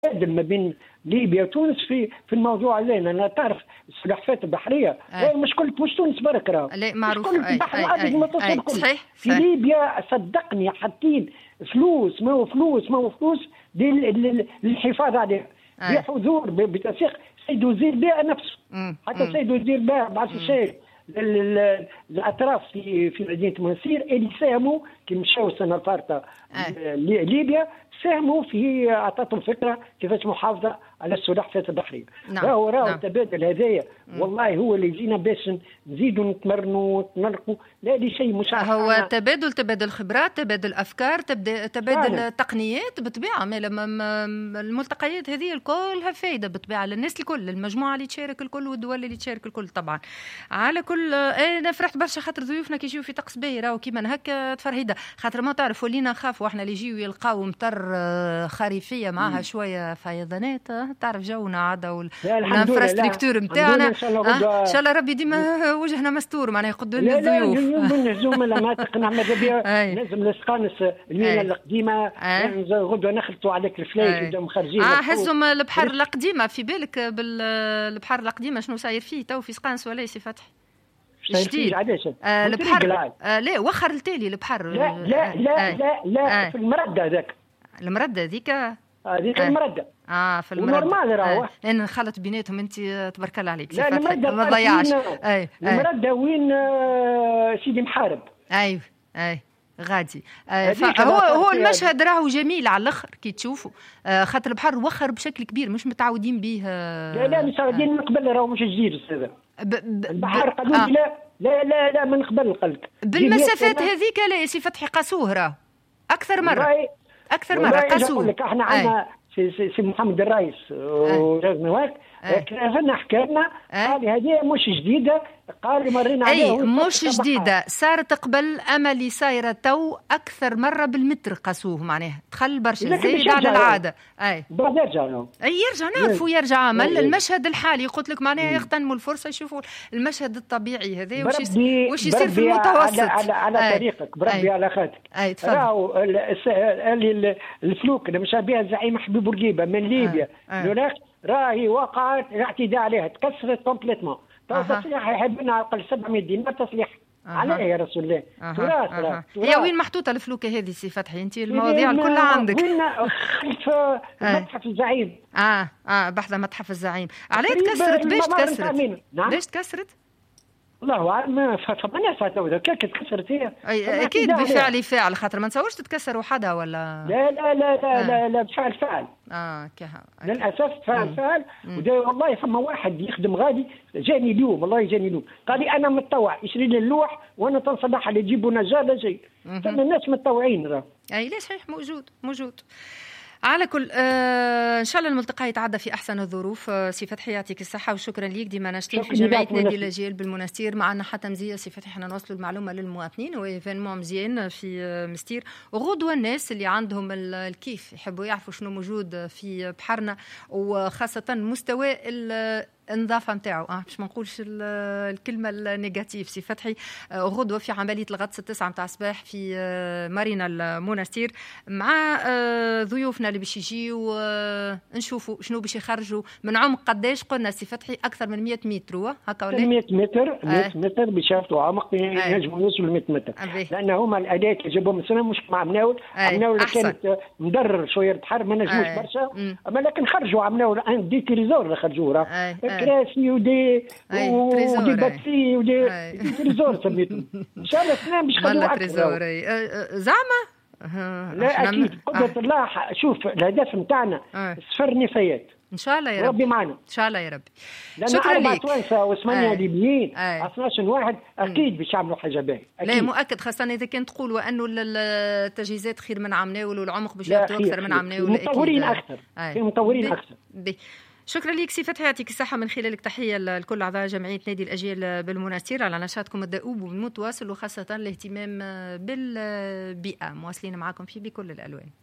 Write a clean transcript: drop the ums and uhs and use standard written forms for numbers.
ما بين ليبيا وتونس في الموضوع هذا. انا تعرف السلاحفات البحريه مش تونس برك راه لا معروف. صحيح. في ليبيا صدقني حاطين فلوس ما هو فلوس للحفاظ عليها بحضور بتنسيق سيد وزير بيع نفسه. حتى سيد وزير بيع بعض الشيء الاطراف في مدينه منسير اللي ساهموا كي مشاو السنه الفارطه ليبيا، ساهموا في اعطتهم فكره كيفاش محافظه على السلاحفات البحريه. راهو التبادل هذايا والله هو اللي يجينا باش نزيدوا نتمرنوا ونتنرقوا. لا دي شيء مش هو تبادل خبرات، تبادل افكار، تبادل تقنيات بالطبيعه. الملتقيات هذه الكلها فايده بالطبيعه للناس الكل، المجموعه اللي تشارك الكل والدول اللي تشارك الكل. طبعا على كل انا فرحت برشا خاطر ضيوفنا كي يجيو في طقس باهي راهو كيما هكا تفرهيده، خاطر ما تعرف ولينا نخافوا احنا اللي يجيو يلقاو مطر خريفيه معها شويه فيضانات. تعرف جونا عاده والانفراستركتور نتاعنا ان شاء الله ربي ديما وجهنا مستور معناها قدام الضيوف. نهزوم لما تقنع ماذا بيا لازم السقانس المينا القديمه غدوه نخلطوا عليك الفلايش ودهم خارجين هزهم البحر القديمه. في بالك بالبحر القديمه شنو صاير فيه تو في سقانس ولا سي فتحي جديد؟ البحر لا وخر التالي البحر. لا في المردة ذاك المردة ذيك المردة في المردة ونورمال راهو انا نخلط بيناتهم انت تبارك الله عليك. لا المردة ما تضيعش. المردة وين سيدي محارب. ايوه غادي. هو المشهد راهو جميل على الاخر كي تشوفوا، خاطر البحر وخر بشكل كبير مش متعودين به. لا متعودين من قبل راهو مش جديد هذا البحر قالوا لا من قبل القلق بالمسافات هذيك. لا سي فتحي قاسوه راه اكثر مره قاسوه. لك احنا عندنا سي محمد الرئيس وراجل نواك كنا حكينا قال هذه مش جديده، قال مرينا عليها مش جديده صارت قبل املي صايره تو اكثر مره بالمتر قاسوه معناها تخل برشا زايد على العاده. بعد يرجع نعرفوا يرجع عمل المشهد الحالي قلت لك معناها يغتنموا الفرصه يشوفوا المشهد الطبيعي هذا وش يصير في المتوسط على طريقك بربي على خاطرك. راهو الفلوك اللي مشى بها الزعيم حبيب بورقيبه من ليبيا راهي وقعت الاعتداء عليها تكسرت كومبليتمون. تصليح يحب لنا اقل 700 دينار تصليح عليه يا رسول الله. تراث هي وين محطوطه الفلوكه هذه سي فتحي؟ انت المواضيع كلها عندك. وين خلف متحف الزعيم. بحث متحف الزعيم. علاه تكسرت؟ باش تكسرت؟ الله اعلم. فما فاتوا كيف تكسرت هي اكيد بفعل فاعل خاطر ما نتصورش تتكسر وحدها ولا لا بفعل فاعل. كها للاسف فاعل. والله فما واحد يخدم غادي جاني اليوم والله قال لي انا متطوع يشري لي اللوح وانا تنصبح اللي يجيبوا نجار لا جاي. فما الناس متطوعين راه لا صحيح موجود. على كل ان شاء الله الملتقى يتعدى في احسن الظروف. سي فتحي يعطيك الصحه وشكرا ليك. ديما نشتي في جمعيه نادي الاجيال بالمنستير معنا حتى مزيه سي فتحي. احنا نوصلوا المعلومه للمواطنين وايفينمون مزيان في مستير غدوه. الناس اللي عندهم الكيف يحبوا يعرفوا شنو موجود في بحرنا وخاصه مستوى النظافه نتاعو باش ما نقولش الكلمه النيجاتيف. سي فتحي غدوه في عمليه الغطس 9 نتاع الصباح في مارينا المنستير مع ضيوفنا اللي باش يجيو نشوفوا شنو باش يخرجوا من عمق قداش قلنا سي فتحي اكثر من 100 متر هكا ولا 100 متر بيشافتوا عمق ينجموا يوصلوا 100 متر لان هما الاداه اللي جابوهم السنه مش مع عمناول كانت مدرر شويه بحر ما نجموش برشا اما لكن خرجوا عمناول دي تريزور خرجوا راه كراسي ودي باتري ودي تريزور سميتهم ان شاء الله السنه باش يخلوا تريزور زعما لا اكيد قدرة الله. شوف الهدف نتاعنا صفر نفايات ان شاء الله يا ربي معنا ان شاء الله يا ربي. شكرا لك. توانسه و8 ليبيين 12 واحد اكيد باش يعملوا حاجه باهيه. لا مؤكد خاصه اذا كان تقولوا انه التجهيزات خير من عمناول والعمق باش يعطوا اكثر من عمناول. مطورين اكثر مطورين اكثر. شكرا لك سي فتحي يعطيك الصحة. من خلالك تحية لكل أعضاء جمعية نادي الأجيال بالمنستير على نشاطكم الدؤوب والمتواصل وخاصة الاهتمام بالبيئة. مواصلين معكم فيه بكل الألوان.